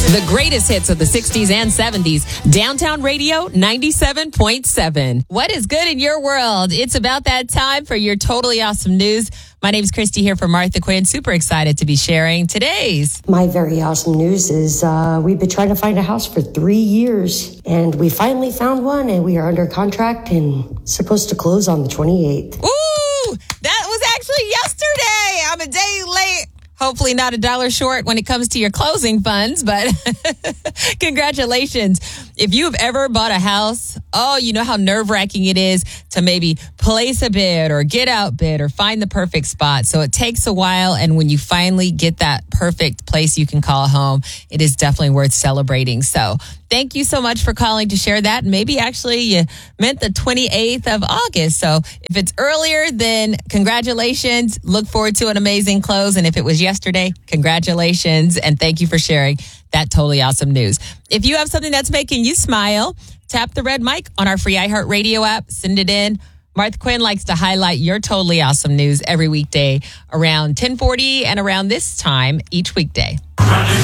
The greatest hits of the 60s and 70s. Downtown Radio 97.7. What is good in your world? It's about that time for your totally awesome news. My name's Christy here for Martha Quinn. Super excited to be sharing today's. My very awesome news is we've been trying to find a house for 3 years, and we finally found one, and we are under contract and supposed to close on the 28th. Ooh, that was actually yesterday. I'm a day late. Hopefully not $1 short when it comes to your closing funds, but congratulations. If you've ever bought a house, you know how nerve-wracking it is to maybe place a bid or get outbid or find the perfect spot. So it takes a while, and when you finally get that perfect place you can call home, it is definitely worth celebrating. So thank you so much for calling to share that. Maybe actually you meant the 28th of August. So if it's earlier, then congratulations. Look forward to an amazing close. And if it was yesterday, congratulations. And thank you for sharing that totally awesome news. If you have something that's making you smile, tap the red mic on our free iHeartRadio app. Send it in. Martha Quinn likes to highlight your totally awesome news every weekday around 10:40 and around this time each weekday.